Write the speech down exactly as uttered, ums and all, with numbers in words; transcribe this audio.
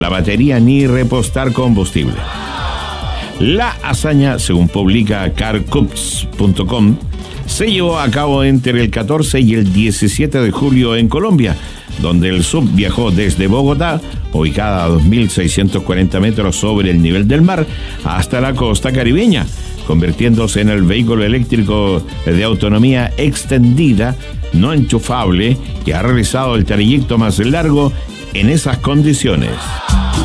la batería ni repostar combustible. La hazaña, según publica carcups punto com, se llevó a cabo entre el catorce y el diecisiete de julio en Colombia, donde el sub viajó desde Bogotá, ubicada a dos mil seiscientos cuarenta metros sobre el nivel del mar, hasta la costa caribeña, convirtiéndose en el vehículo eléctrico de autonomía extendida, no enchufable, que ha realizado el trayecto más largo en esas condiciones.